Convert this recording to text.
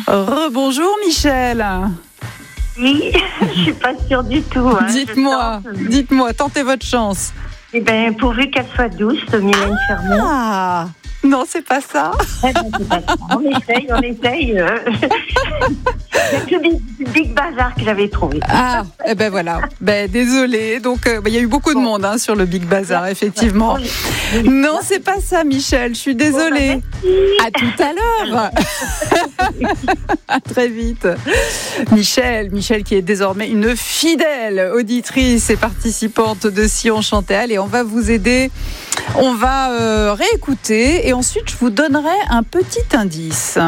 Rebonjour Michel. Oui, je suis pas sûre du tout. Dites-moi, tentez votre chance. Eh bien, pourvu qu'elle soit douce, Mylène Farmer. Ah, non, c'est pas ça. Eh ben, c'est pas ça. On essaye. C'est le Big Bazar que j'avais trouvé. Ah, eh ben voilà. Désolée. Donc, il y a eu beaucoup de monde sur le Big Bazar, effectivement. Oui. Non, c'est pas ça, Michel. Je suis désolée. À tout à l'heure. À très vite. Michel qui est désormais une fidèle auditrice et participante de Si on chantait. Allez, on va vous aider. On va réécouter et ensuite je vous donnerai un petit indice.